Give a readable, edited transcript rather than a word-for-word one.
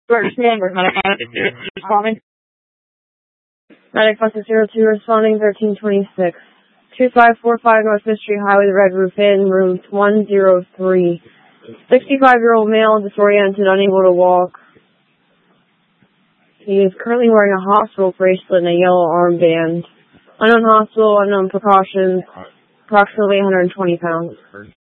First number, responding. Medic Buses 02 responding 1326. 2545 North Mystery Highway, the Red Roof Inn, room 103. 65-year-old male, disoriented, unable to walk. He is currently wearing a hospital bracelet and a yellow armband. Unknown hospital, unknown precautions, approximately 120 pounds.